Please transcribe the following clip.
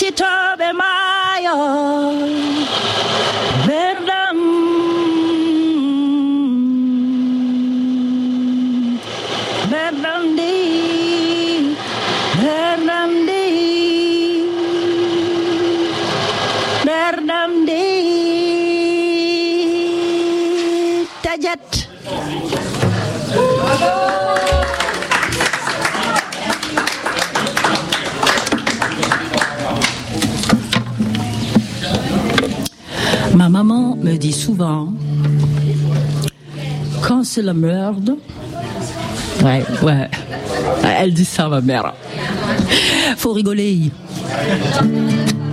toɓe maayo verdam verdam ndi verdam ndi verdam ndi tajet. Ma maman me dit souvent, quand c'est la merde, ouais, elle dit ça, ma mère, faut rigoler.